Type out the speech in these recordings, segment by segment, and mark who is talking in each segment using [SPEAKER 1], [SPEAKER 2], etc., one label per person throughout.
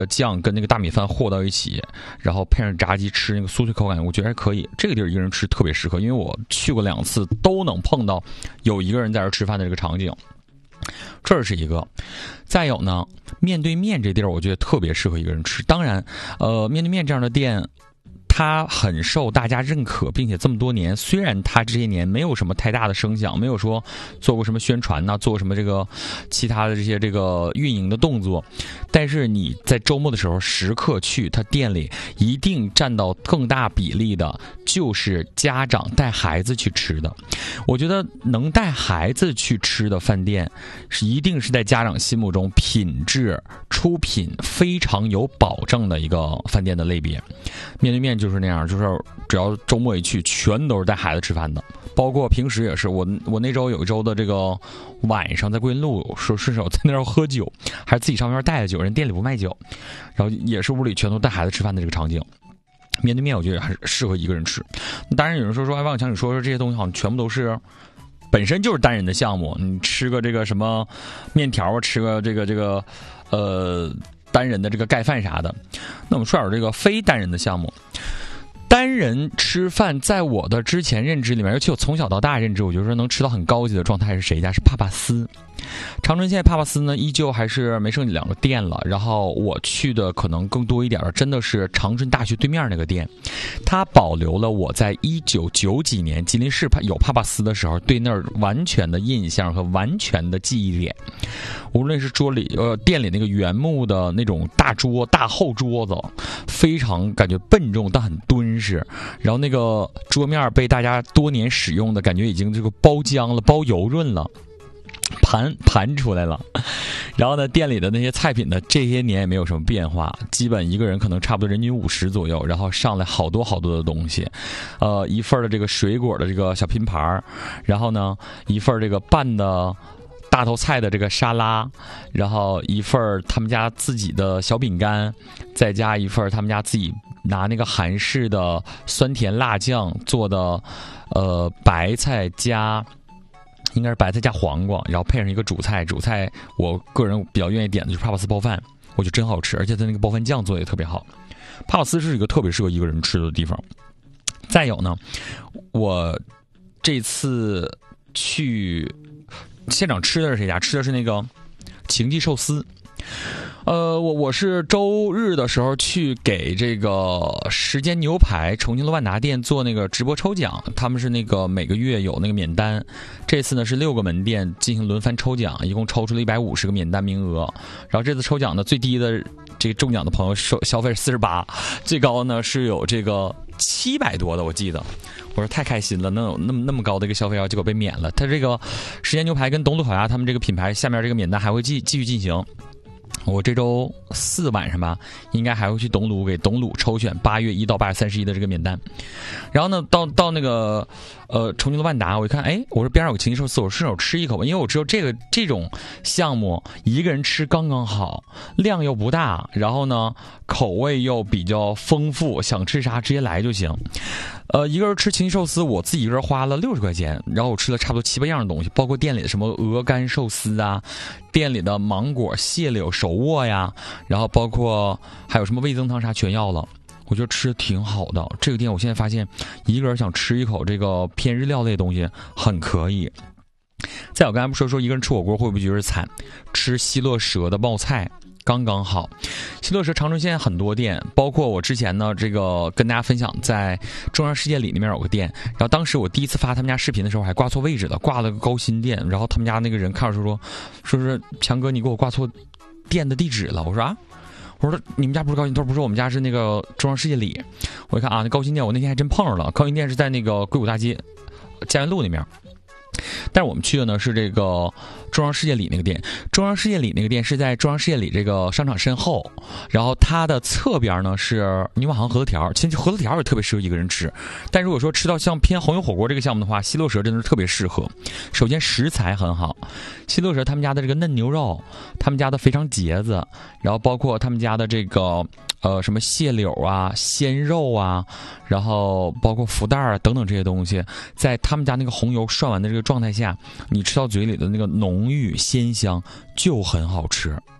[SPEAKER 1] 酱跟那个大米饭和到一起，然后配上炸鸡吃那个酥脆口感，我觉得还可以。这个地儿一个人吃特别适合，因为我去过2次，都能碰到有一个人在这吃饭的这个场景。这是一个。再有呢，面对面这地儿我觉得特别适合一个人吃。当然面对面这样的店它很受大家认可，并且这么多年，虽然它这些年没有什么太大的声响，没有说做过什么宣传呐，做过什么这个其他的这些这个运营的动作，但是你在周末的时候时刻去它店里，一定占到更大比例的就是家长带孩子去吃的。我觉得能带孩子去吃的饭店一定是在家长心目中品质出品非常有保证的一个饭店的类别。面对面就是那样，就是只要周末一去，全都是带孩子吃饭的，包括平时也是。我那周有一周的这个晚上在桂林路顺手在那儿喝酒，还是自己上面带的酒，人店里不卖酒，然后也是屋里全都带孩子吃饭的这个场景。面对面我觉得还是适合一个人吃。当然有人说哎，王小强你说这些东西好像全部都是本身就是单人的项目，你吃个这个什么面条，吃个这个单人的这个盖饭啥的。那我们说点这个非单人的项目。单人吃饭在我的之前认知里面，尤其我从小到大认知，我觉得说能吃到很高级的状态是谁家？是帕帕斯。长春现在帕帕斯呢依旧还是没剩2个店了，然后我去的可能更多一点的真的是长春大学对面那个店，它保留了我在1990几年吉林市有帕帕斯的时候对那儿完全的印象和完全的记忆点。无论是店里那个原木的那种大厚桌子，非常感觉笨重但很敦实，然后那个桌面被大家多年使用的感觉已经这个包浆了，包油润了，盘出来了。然后呢，店里的那些菜品呢，这些年也没有什么变化，基本一个人可能差不多人均50左右，然后上来好多的东西，一份的这个水果的这个小拼盘，然后呢一份这个拌的大头菜的这个沙拉，然后一份他们家自己的小饼干，再加一份他们家自己拿那个韩式的酸甜辣酱做的白菜加应该是白菜加黄瓜，然后配上一个主菜我个人比较愿意点的就是帕帕斯包饭，我觉得真好吃，而且它那个包饭酱做的也特别好。帕帕斯是一个特别适合一个人吃的地方。再有呢，我这次去现场吃的是谁家？吃的是那个情记寿司。我是周日的时候去给这个时间牛排重庆的万达店做那个直播抽奖，他们是那个每个月有那个免单，这次呢是6个门店进行轮番抽奖，一共抽出了150个免单名额。然后这次抽奖呢，最低的这个中奖的朋友消费是48，最高呢是有这个700多的，我记得。我说太开心了，能有那么高的一个消费额，结果被免了。他这个时间牛排跟东路烤鸭他们这个品牌下面这个免单还会继续进行。我这周4晚上吧，应该还会去东鲁给东鲁抽选8月1到8月31的这个免单。然后呢，到那个重庆的万达，我一看，哎，我说边上有个情记寿司，我顺手吃一口吧，因为我知道这种项目一个人吃刚刚好，量又不大，然后呢口味又比较丰富，想吃啥直接来就行。一个人吃情记寿司，我自己一个人花了60块钱，然后我吃了差不多7、8样的东西，包括店里的什么鹅肝寿司啊，店里的芒果、蟹柳、手握呀，然后包括还有什么味增汤啥全要了。我觉得吃的挺好的。这个店我现在发现，一个人想吃一口这个偏日料类的东西很可以。再我刚才不说一个人吃火锅会不会觉得惨？吃西乐蛇的冒菜刚刚好。西乐蛇长春现在很多店，包括我之前呢这个跟大家分享在中央世界里那边有个店，然后当时我第一次发他们家视频的时候还挂错位置了，挂了个高新店，然后他们家那个人看着说是强哥你给我挂错店的地址了。我说啊，我说你们家不是高新，他说不是，我们家是那个中央世界里。我一看啊，那高新店我那天还真碰上了，高新店是在那个硅谷大街家园路那边。但是我们去的呢是这个中央世界里那个店，中央世界里那个店是在中央世界里这个商场身后，然后它的侧边呢是泥瓦行核桃条，其实核桃条也特别适合一个人吃。但如果说吃到像偏红油火锅这个项目的话，西乐蛇真的是特别适合。首先食材很好，西乐蛇他们家的这个嫩牛肉，他们家的肥肠节子，然后包括他们家的这个什么蟹柳啊、鲜肉啊，然后包括福袋啊等等这些东西，在他们家那个红油涮完的这个状态下，你吃到嘴里的那个浓郁鲜香就很好吃。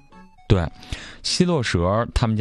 [SPEAKER 1] 对，西洛蛇他们家